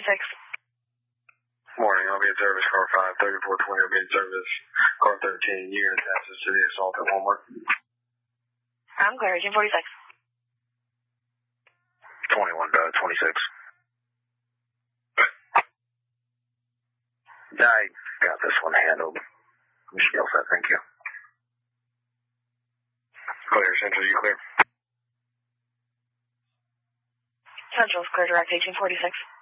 Morning, I'll be in service, car 5, 3420, I'll be in service, car 13, unit passes to the assault at Walmart. I'm clear, 1846. 21-26. I got this one handled. Michelle said, thank you. Clear, Central, you clear? Central's clear, direct 1846.